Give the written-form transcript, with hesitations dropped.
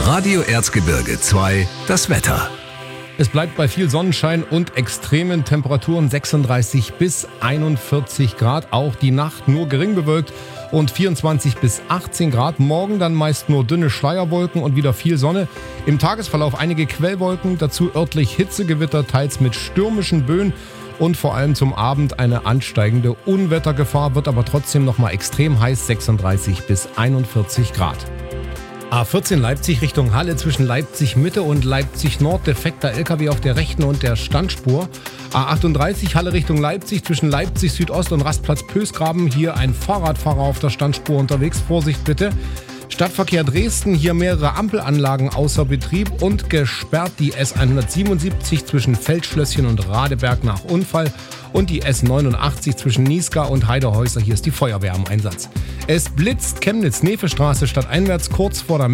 Radio Erzgebirge 2, das Wetter. Es bleibt bei viel Sonnenschein und extremen Temperaturen 36 bis 41 Grad. Auch die Nacht nur gering bewölkt und 24 bis 18 Grad. Morgen dann meist nur dünne Schleierwolken und wieder viel Sonne. Im Tagesverlauf einige Quellwolken, dazu örtlich Hitzegewitter, teils mit stürmischen Böen. Und vor allem zum Abend eine ansteigende Unwettergefahr, wird aber trotzdem nochmal extrem heiß, 36 bis 41 Grad. A14 Leipzig Richtung Halle zwischen Leipzig Mitte und Leipzig Nord, defekter LKW auf der rechten und der Standspur. A38 Halle Richtung Leipzig zwischen Leipzig Südost und Rastplatz Pösgraben, hier ein Fahrradfahrer auf der Standspur unterwegs, Vorsicht bitte. Stadtverkehr Dresden, hier mehrere Ampelanlagen außer Betrieb und gesperrt die S177 zwischen Feldschlösschen und Radeberg nach Unfall und die S89 zwischen Niesgar und Heidehäuser, hier ist die Feuerwehr am Einsatz. Es blitzt Chemnitz-Nefe-Straße stadteinwärts kurz vor der